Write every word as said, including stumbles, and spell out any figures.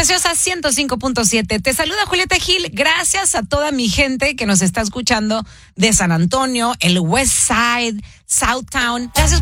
Preciosa ciento cinco punto siete. Te saluda Julieta Gil. Gracias a toda mi gente que nos está escuchando de San Antonio, el West Side, Southtown. Gracias